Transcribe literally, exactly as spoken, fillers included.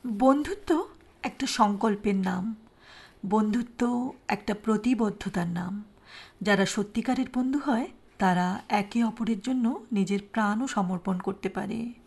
বন্ধুত্ব একটা সংকল্পের নাম। বন্ধুত্ব একটা প্রতিবদ্ধতার নাম। যারা সত্যিকারের বন্ধু হয় তারা একে অপরের জন্য নিজের প্রাণও সমর্পণ করতে পারে।